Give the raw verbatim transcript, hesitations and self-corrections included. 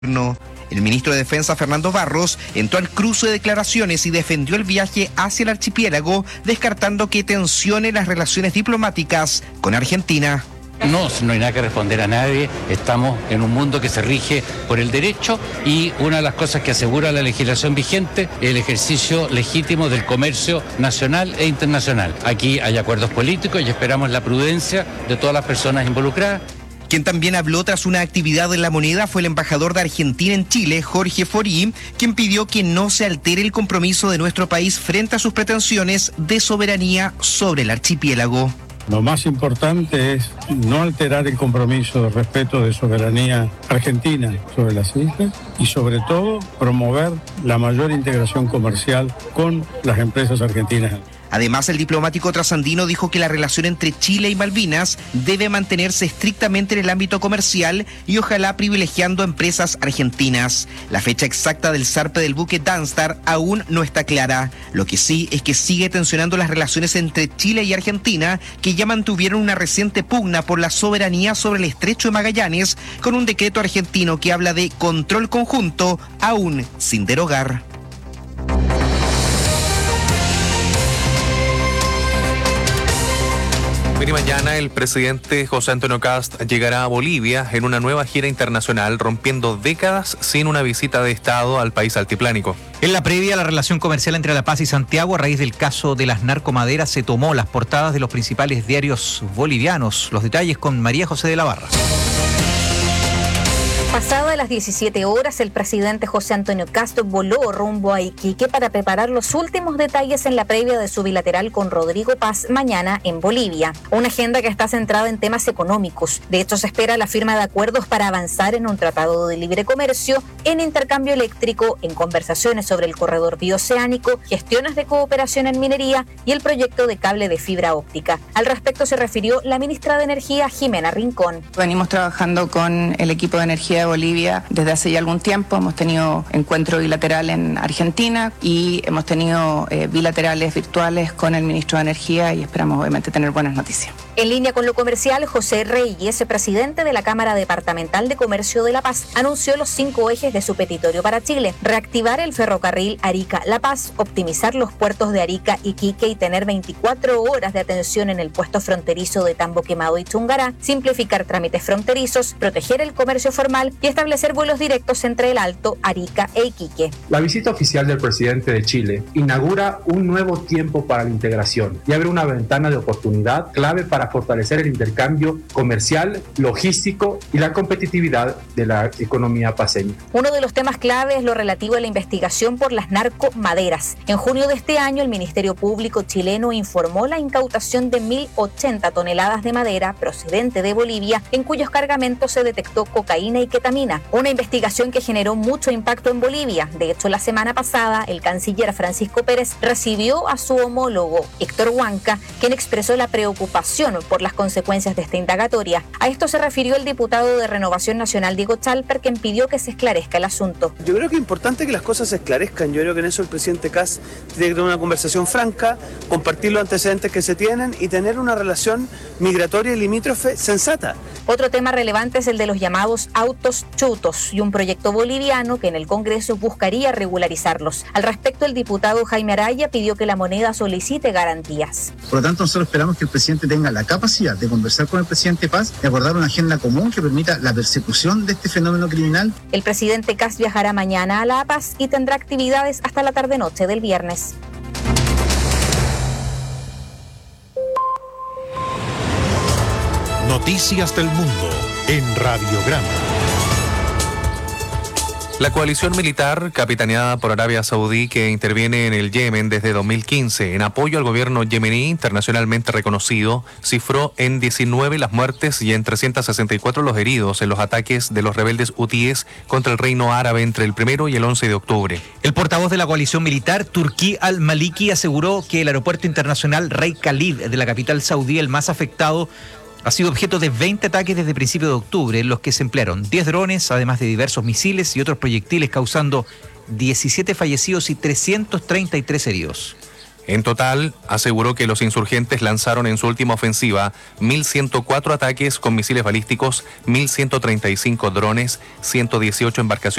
No. El ministro de Defensa, Fernando Barros, entró al cruce de declaraciones y defendió el viaje hacia el archipiélago, descartando que tensione las relaciones diplomáticas con Argentina. No, no hay nada que responder a nadie. Estamos en un mundo que se rige por el derecho y una de las cosas que asegura la legislación vigente es el ejercicio legítimo del comercio nacional e internacional. Aquí hay acuerdos políticos y esperamos la prudencia de todas las personas involucradas. Quien también habló tras una actividad en La Moneda fue el embajador de Argentina en Chile, Jorge Forí, quien pidió que no se altere el compromiso de nuestro país frente a sus pretensiones de soberanía sobre el archipiélago. Lo más importante es no alterar el compromiso de respeto de soberanía argentina sobre las islas y sobre todo promover la mayor integración comercial con las empresas argentinas. Además, el diplomático trasandino dijo que la relación entre Chile y Malvinas debe mantenerse estrictamente en el ámbito comercial y ojalá privilegiando empresas argentinas. La fecha exacta del zarpe del buque Danstar aún no está clara. Lo que sí es que sigue tensionando las relaciones entre Chile y Argentina, que ya mantuvieron una reciente pugna por la soberanía sobre el estrecho de Magallanes, con un decreto argentino que habla de control conjunto aún sin derogar. Y mañana el presidente José Antonio Kast llegará a Bolivia en una nueva gira internacional, rompiendo décadas sin una visita de Estado al país altiplánico. En la previa, la relación comercial entre La Paz y Santiago a raíz del caso de las narcomaderas se tomó las portadas de los principales diarios bolivianos. Los detalles con María José de la Barra. Pasadas las diecisiete horas, el presidente José Antonio Kast voló rumbo a Iquique para preparar los últimos detalles en la previa de su bilateral con Rodrigo Paz mañana en Bolivia. Una agenda que está centrada en temas económicos. De hecho, se espera la firma de acuerdos para avanzar en un tratado de libre comercio, en intercambio eléctrico, en conversaciones sobre el corredor bioceánico, gestiones de cooperación en minería y el proyecto de cable de fibra óptica. Al respecto se refirió la ministra de Energía, Jimena Rincón. Venimos trabajando con el equipo de energía de Bolivia desde hace ya algún tiempo. Hemos tenido encuentro bilateral en Argentina y hemos tenido eh, bilaterales virtuales con el ministro de Energía y esperamos obviamente tener buenas noticias. En línea con lo comercial, José Reyes, presidente de la Cámara Departamental de Comercio de La Paz, anunció los cinco ejes de su petitorio para Chile: reactivar el ferrocarril Arica-La Paz, optimizar los puertos de Arica y Iquique y tener veinticuatro horas de atención en el puesto fronterizo de Tambo Quemado y Chungará, simplificar trámites fronterizos, proteger el comercio formal y establecer vuelos directos entre el Alto, Arica e Iquique. La visita oficial del presidente de Chile inaugura un nuevo tiempo para la integración y abre una ventana de oportunidad clave para fortalecer el intercambio comercial, logístico y la competitividad de la economía paceña. Uno de los temas clave es lo relativo a la investigación por las narcomaderas. En junio de este año, el Ministerio Público chileno informó la incautación de mil ochenta toneladas de madera procedente de Bolivia, en cuyos cargamentos se detectó cocaína y ketamina. Una investigación que generó mucho impacto en Bolivia. De hecho, la semana pasada, el canciller Francisco Pérez recibió a su homólogo Héctor Huanca, quien expresó la preocupación por las consecuencias de esta indagatoria. A esto se refirió el diputado de Renovación Nacional, Diego Chalper, quien pidió que se esclarezca el asunto. Yo creo que es importante que las cosas se esclarezcan. Yo creo que en eso el presidente Kast tiene que tener una conversación franca, compartir los antecedentes que se tienen y tener una relación migratoria y limítrofe sensata. Otro tema relevante es el de los llamados autos chutos y un proyecto boliviano que en el Congreso buscaría regularizarlos. Al respecto, el diputado Jaime Araya pidió que La Moneda solicite garantías. Por lo tanto, nosotros esperamos que el presidente tenga la capacidad de conversar con el presidente Paz y acordar una agenda común que permita la persecución de este fenómeno criminal. El presidente Kast viajará mañana a La Paz y tendrá actividades hasta la tarde-noche del viernes. Noticias del Mundo en Radiograma. La coalición militar, capitaneada por Arabia Saudí, que interviene en el Yemen desde dos mil quince en apoyo al gobierno yemení internacionalmente reconocido, cifró en diecinueve las muertes y en trescientos sesenta y cuatro los heridos en los ataques de los rebeldes hutíes contra el reino árabe entre el primero y el once de octubre. El portavoz de la coalición militar, Turki al-Maliki, aseguró que el aeropuerto internacional Rey Khalid de la capital saudí, el más afectado, ha sido objeto de veinte ataques desde principios de octubre, en los que se emplearon diez drones, además de diversos misiles y otros proyectiles, causando diecisiete fallecidos y trescientos treinta y tres heridos. En total, aseguró que los insurgentes lanzaron en su última ofensiva mil ciento cuatro ataques con misiles balísticos, mil ciento treinta y cinco drones, ciento dieciocho embarcaciones